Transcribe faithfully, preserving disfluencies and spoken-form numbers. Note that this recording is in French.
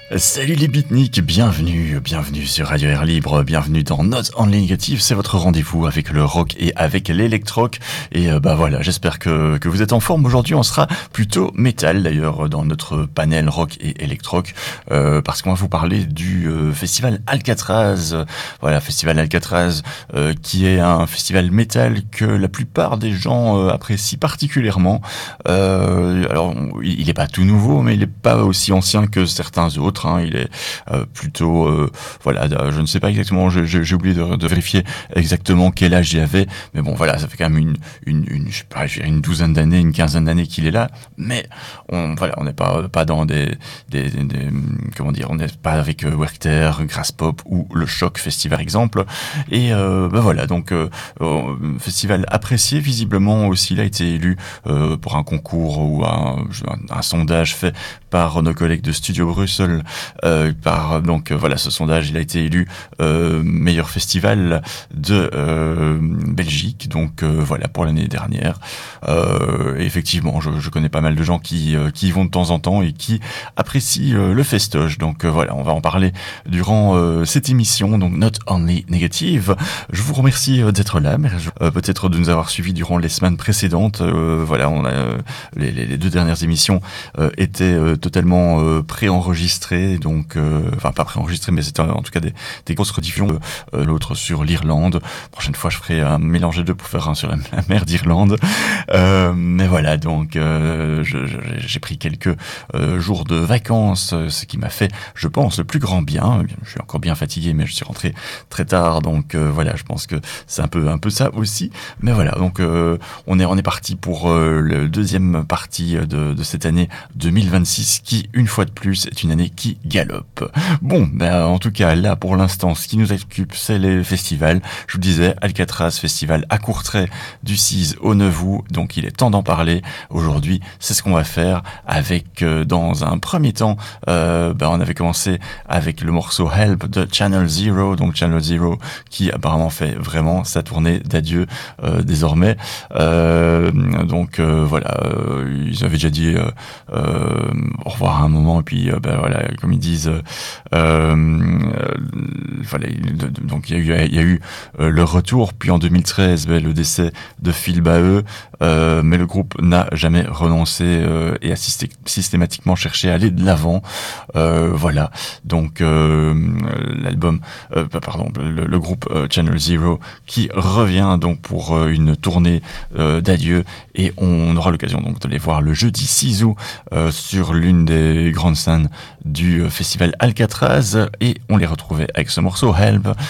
Salut les beatniks, bienvenue, bienvenue sur Radio Air Libre, bienvenue dans Not Only Negative, c'est votre rendez-vous avec le rock et avec l'électroc. Et euh, bah voilà, j'espère que, que vous êtes en forme. Aujourd'hui on sera plutôt métal d'ailleurs dans notre panel rock et électroc, euh, parce qu'on va vous parler du euh, festival Alcatraz. Voilà, festival Alcatraz euh, qui est un festival métal que la plupart des gens euh, apprécient particulièrement. Euh, alors il est pas tout nouveau, mais il est pas aussi ancien que certains autres. Hein, il est euh, plutôt, euh, voilà, je ne sais pas exactement, j'ai, j'ai oublié de, de vérifier exactement quel âge il avait, mais bon, voilà, ça fait quand même une, une, une je sais pas, je dirais une douzaine d'années, une quinzaine d'années qu'il est là, mais on, voilà, on n'est pas, pas dans des, des, des, des, comment dire, on n'est pas avec euh, Werchter, Graspop ou le Choc Festival exemple, et euh, ben voilà, donc euh, euh, festival apprécié visiblement aussi, il a été élu euh, pour un concours ou un, un, un sondage fait par nos collègues de Studio Bruxelles. Euh, par donc euh, voilà, ce sondage, il a été élu euh, meilleur festival de euh, Belgique. Donc euh, voilà, pour l'année dernière. Euh, effectivement, je, je connais pas mal de gens qui euh, qui y vont de temps en temps et qui apprécient euh, le festoche. Donc euh, voilà, on va en parler durant euh, cette émission. Donc Not Only Negative. Je vous remercie euh, d'être là, mais euh, peut-être de nous avoir suivis durant les semaines précédentes. Euh, voilà, on a euh, les, les deux dernières émissions euh, étaient euh, totalement euh, préenregistrées, donc euh, enfin pas préenregistrées, mais c'était en tout cas des, des grosses rediffusions. Euh, l'autre sur l'Irlande. Prochaine fois, je ferai un mélange des deux pour faire un sur la, la mer d'Irlande. Euh, mais voilà, donc euh, je, je, j'ai pris quelques euh, jours de vacances, ce qui m'a fait, je pense, le plus grand bien. Je suis encore bien fatigué, mais je suis rentré très tard, donc euh, voilà, je pense que c'est un peu un peu ça aussi. Mais voilà, donc euh, on est on est parti pour euh, le deuxième partie de, de cette année deux mille vingt-six, qui une fois de plus est une année qui galope. Bon, ben en tout cas là pour l'instant, ce qui nous occupe, c'est les festivals. Je vous disais, Alcatraz Festival à Courtrai du six au neuf août, donc il est temps d'en parler. Aujourd'hui, c'est ce qu'on va faire avec, euh, dans un premier temps, euh, ben on avait commencé avec le morceau Help de Channel Zero, donc Channel Zero qui apparemment fait vraiment sa tournée d'adieu euh, désormais. Euh, donc euh, voilà, euh, ils avaient déjà dit euh, euh, au revoir à un moment, et puis euh, ben voilà, comme ils disent, euh, euh, voilà, donc il y a eu, il y a eu euh, le retour, puis en deux mille treize, ben, le décès de Phil Bae, euh, mais le groupe n'a jamais renoncé euh, et a systé- systématiquement cherché à aller de l'avant. Euh, voilà, donc euh, l'album, euh, pardon, le, le groupe euh, Channel Zero qui revient donc pour euh, une tournée euh, d'adieu, et on aura l'occasion donc de les voir le jeudi six août euh, sur l'une des grandes scènes du euh, festival Alcatraz, et on les retrouvait avec ce morceau Help.